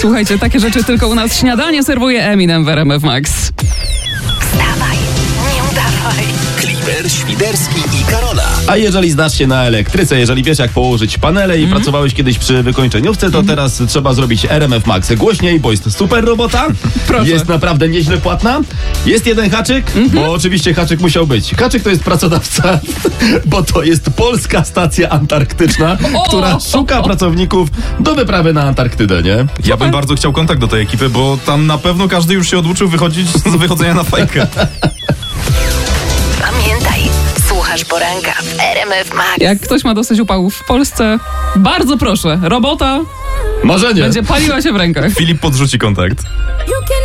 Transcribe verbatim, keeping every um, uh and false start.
Słuchajcie, takie rzeczy tylko u nas. Śniadanie serwuje Eminem w R M F Max. Wstawaj, nie udawaj. Klimer, Świderski i Karola. A jeżeli znasz się na elektryce, jeżeli wiesz jak położyć panele i Mm. pracowałeś kiedyś przy wykończeniówce, to mm. teraz trzeba zrobić R M F Max głośniej, bo jest super robota. Proszę. Jest naprawdę nieźle płatna. Jest jeden haczyk, Mm-hmm. bo oczywiście haczyk musiał być. Haczyk to jest pracodawca, bo to jest Polska Stacja Antarktyczna, O! która szuka pracowników do wyprawy na Antarktydę, nie? Ja bym bardzo chciał kontakt do tej ekipy, bo tam na pewno każdy już się oduczył wychodzić z wychodzenia na fajkę. Pamiętaj, słuchasz poranka w R M F Max. Jak ktoś ma dosyć upałów w Polsce, bardzo proszę, robota Może nie. będzie paliła się w rękach. Filip podrzuci kontakt.